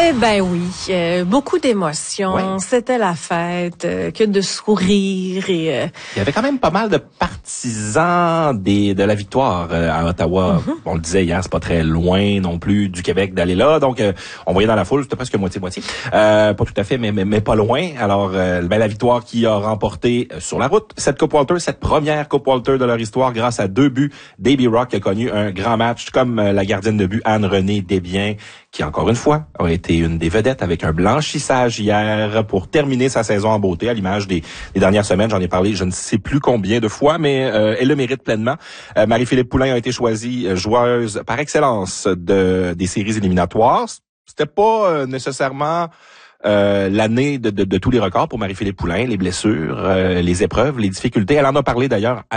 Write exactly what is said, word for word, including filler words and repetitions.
Eh ben oui, euh, beaucoup d'émotions. Ouais. C'était la fête, euh, que de sourires et. Euh... Il y avait quand même pas mal de partisans des de la victoire euh, à Ottawa. Mm-hmm. On le disait hier, c'est pas très loin non plus du Québec d'aller là, donc euh, on voyait dans la foule, c'était presque moitié moitié. Euh, pas tout à fait, mais mais, mais pas loin. Alors euh, ben la victoire qui a remporté euh, sur la route cette Coupe Walter, cette première Coupe Walter de leur histoire, grâce à deux buts. Davy Rock a connu un grand match, comme euh, la gardienne de but Anne-Renée Desbiens, qui encore une fois a été une des vedettes avec un blanchissage hier pour terminer sa saison en beauté, à l'image des, des dernières semaines. J'en ai parlé je ne sais plus combien de fois, mais euh, elle le mérite pleinement. Euh, Marie-Philippe Poulin a été choisie joueuse par excellence de des séries éliminatoires. C'était pas euh, nécessairement euh, l'année de, de, de tous les records pour Marie-Philippe Poulin, les blessures, euh, les épreuves, les difficultés. Elle en a parlé d'ailleurs